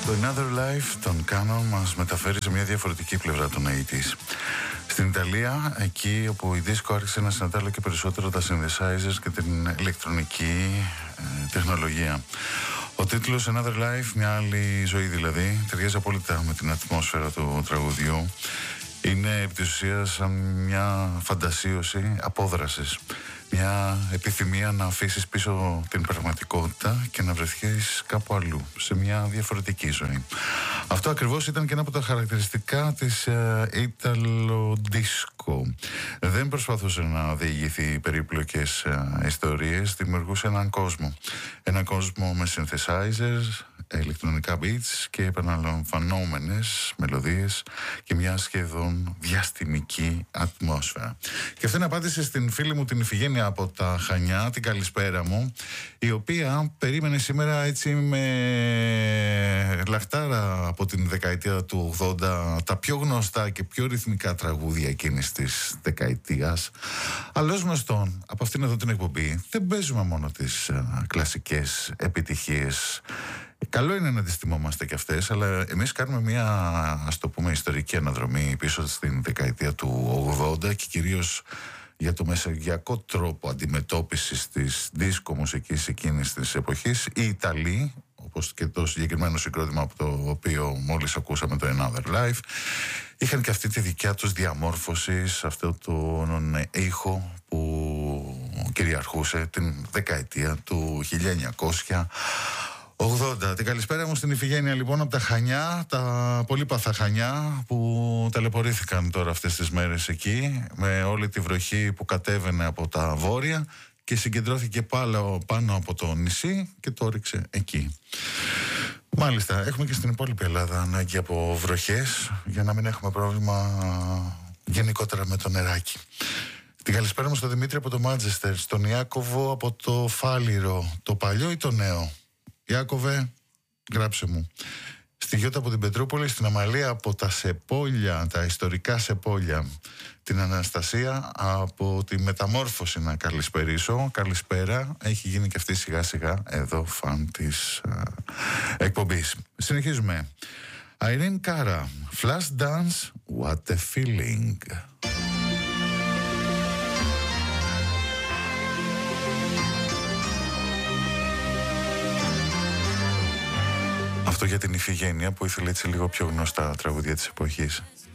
Το Another Life των Canon μας μεταφέρει σε μια διαφορετική πλευρά των 80's. Στην Ιταλία, εκεί όπου η δίσκο άρχισε να συναντά και περισσότερο τα synthesizers και την ηλεκτρονική τεχνολογία. Ο τίτλος Another Life, μια άλλη ζωή δηλαδή, ταιριάζει απόλυτα με την ατμόσφαιρα του τραγουδιού. Είναι επί της ουσίας σαν μια φαντασίωση απόδρασης. Μια επιθυμία να αφήσεις πίσω την πραγματικότητα και να βρεθείς κάπου αλλού, σε μια διαφορετική ζωή. Αυτό ακριβώς ήταν και ένα από τα χαρακτηριστικά της Italo Disco. Δεν προσπαθούσε να διηγηθεί περίπλοκες ιστορίες, δημιουργούσε έναν κόσμο. Έναν κόσμο με synthesizers, ηλεκτρονικά beats και επαναλαμβανόμενες μελωδίες και μια σχεδόν διαστημική ατμόσφαιρα. Και αυτή είναι απάντηση στην φίλη μου την Ιφηγένεια από τα Χανιά, την καλησπέρα μου, η οποία περίμενε σήμερα έτσι με λαχτάρα από την δεκαετία του 80 τα πιο γνωστά και πιο ρυθμικά τραγούδια εκείνης της δεκαετίας. Αλλά ως γνωστόν από αυτήν εδώ την εκπομπή δεν παίζουμε μόνο τις κλασικές επιτυχίες. Καλό είναι να τις θυμόμαστε και αυτές, αλλά εμείς κάνουμε μια, ας το πούμε, ιστορική αναδρομή πίσω στην δεκαετία του 80 και κυρίως για το μεσογειακό τρόπο αντιμετώπισης της δίσκο μουσικής εκείνης της εποχής. Οι Ιταλοί, όπως και το συγκεκριμένο συγκρότημα από το οποίο μόλις ακούσαμε, το Another Life, είχαν και αυτή τη δικιά τους διαμόρφωση σε αυτό τον ήχο που κυριαρχούσε την δεκαετία του 1980. Την καλησπέρα μου στην Ιφηγένεια λοιπόν από τα Χανιά, τα πολύπαθα Χανιά που ταλαιπωρήθηκαν τώρα αυτές τις μέρες εκεί με όλη τη βροχή που κατέβαινε από τα βόρεια και συγκεντρώθηκε πάνω από το νησί και το όριξε εκεί. Μάλιστα, έχουμε και στην υπόλοιπη Ελλάδα ανάγκη από βροχές για να μην έχουμε πρόβλημα γενικότερα με το νεράκι. Την καλησπέρα μου στον Δημήτρη από το Μάντσεστερ, στον Ιάκωβο από το Φάληρο, το παλιό ή το νέο? Ιάκωβε, γράψε μου. Στη Γιώτα από την Πετρούπολη, στην Αμαλία από τα Σεπόλια, τα ιστορικά Σεπόλια. Την Αναστασία από τη Μεταμόρφωση να καλησπερίσω. Καλησπέρα, έχει γίνει και αυτή σιγά σιγά εδώ φαν της εκπομπής. Συνεχίζουμε. Irene Cara, Flash Dance, What a Feeling. Αυτό για την Ιφηγένεια που ήθελε έτσι λίγο πιο γνωστά τραγουδία της εποχής.